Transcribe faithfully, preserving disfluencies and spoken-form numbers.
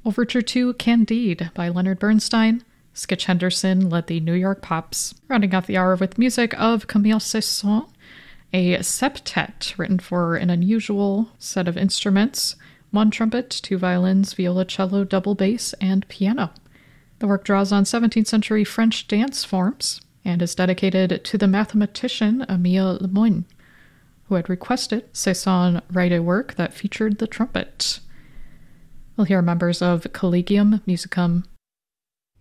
Overture to Candide by Leonard Bernstein. Skitch Henderson led the New York Pops. Rounding off the hour with music of Camille Saint-Saëns, a septet written for an unusual set of instruments, one trumpet, two violins, viola, cello, double bass, and piano. The work draws on seventeenth century French dance forms and is dedicated to the mathematician Émile Lemoine, who had requested Saint-Saëns write a work that featured the trumpet. We'll hear members of Collegium Musicum